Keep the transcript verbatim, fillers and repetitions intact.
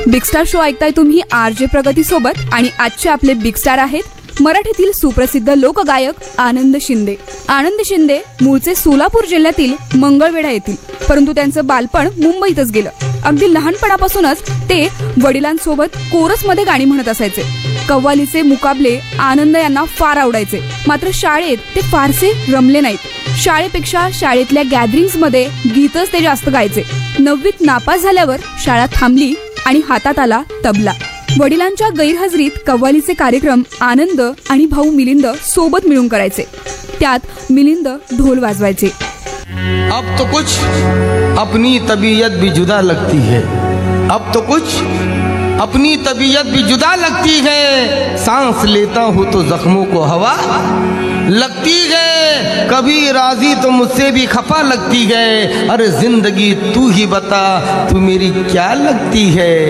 Big star show ऐकताय तुम्ही R J प्रगती सोबत आणि आजचे आपले बिग स्टार आहेत मराठीतील सुप्रसिद्ध लोकगायक आनंद शिंदे. आनंद शिंदे मूळचे सोलापूर जिल्ह्यातील मंगळवेढा येथील, परंतु त्यांचं बालपण मुंबईतच गेलं. अगदी लहानपणापासूनच ते वडिलांसोबत कोरसमध्ये गाणी म्हणत असायचे. कव्वालीचे मुकाबले आनंद यांना फार आवडायचे, मात्र शाळेत ते फारसे रमले नाहीत. शाळेपेक्षा शाळेतल्या गॅदरिंग्समध्ये गीतच ते जास्त गायचे. नववीत नापास झाल्यावर शाळा थांबली आणि हातात आला तबला. वडिलांच्या गैरहजेरीत कव्वालीचे कार्यक्रम आनंद आणि भाऊ मिलिंद सोबत मिळून करायचे. त्यात मिलिंद ढोल वाजवायचे. अब तो कुछ अपनी तबीयत भी जुदा लगती है, अब तो कुछ अपनी तबीयत भी जुदा लगती है. सांस लेता हूँ तो जख्मों को हवा लगती है, कभी राजी तो मुझसे भी खफा लगती है. अरे जिंदगी तू ही बता, तू मेरी क्या लगती है.